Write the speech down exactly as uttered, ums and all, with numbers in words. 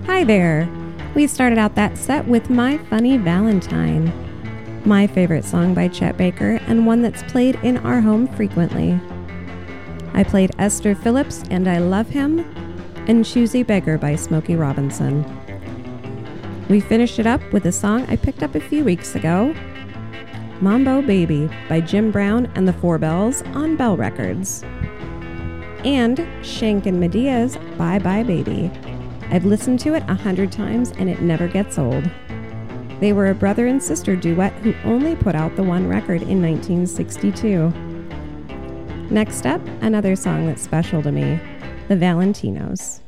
Hi there! We started out that set with My Funny Valentine, my favorite song by Chet Baker and one that's played in our home frequently. I played Esther Phillips and I Love Him, and Choosy Beggar by Smokey Robinson. We finished it up with a song I picked up a few weeks ago, Mambo Baby by Jim Brown and the Four Bells on Bell Records. And Shank and Medea's Bye Bye Baby. I've listened to it a hundred times and it never gets old. They were a brother and sister duet who only put out the one record in nineteen sixty-two. Next up, another song that's special to me, The Valentinos.